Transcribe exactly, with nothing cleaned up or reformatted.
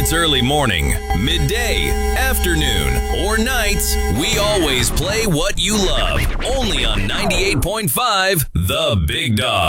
it's early morning, midday, afternoon, or nights, we always play what you love. Only on ninety-eight point five The Big Dog.